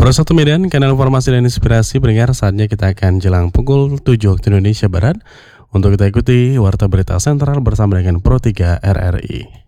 Satu Medan, kanal informasi dan inspirasi pendengar, saatnya kita akan jelang pukul 7 waktu Indonesia Barat untuk kita ikuti Warta Berita Sentral bersama dengan Pro 3 RRI.